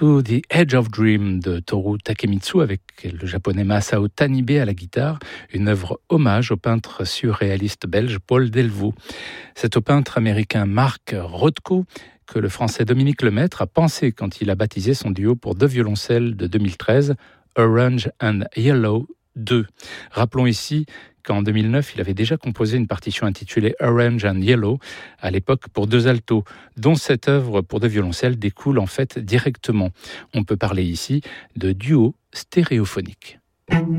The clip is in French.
To the Edge of Dream de Toru Takemitsu avec le japonais Masao Tanibe à la guitare, une œuvre hommage au peintre surréaliste belge Paul Delvaux. C'est au peintre américain Mark Rothko que le français Dominique Lemaître a pensé quand il a baptisé son duo pour deux violoncelles de 2013, Orange and Yellow 2. Rappelons ici qu'en 2009, il avait déjà composé une partition intitulée Orange and Yellow, à l'époque pour deux altos, dont cette œuvre pour deux violoncelles découle en fait directement. On peut parler ici de duo stéréophonique.